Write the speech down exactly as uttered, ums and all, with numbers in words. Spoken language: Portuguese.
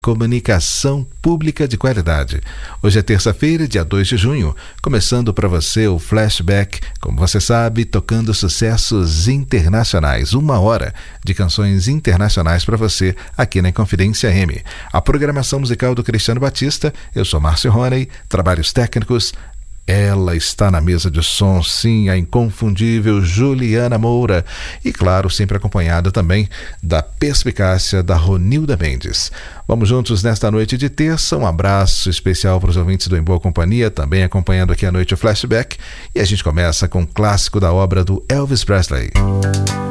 Comunicação pública de qualidade. Hoje é terça-feira, dia dois de junho, começando para você o Flashback, como você sabe, tocando sucessos internacionais. Uma hora de canções internacionais para você aqui na Inconfidência M. A programação musical do Cristiano Batista, eu sou Márcio Roney, trabalhos técnicos. Ela está na mesa de som, sim, a inconfundível Juliana Moura. E, claro, sempre acompanhada também da perspicácia da Ronilda Mendes. Vamos juntos nesta noite de terça. Um abraço especial para os ouvintes do Em Boa Companhia, também acompanhando aqui à noite o Flashback. E a gente começa com um clássico da obra do Elvis Presley.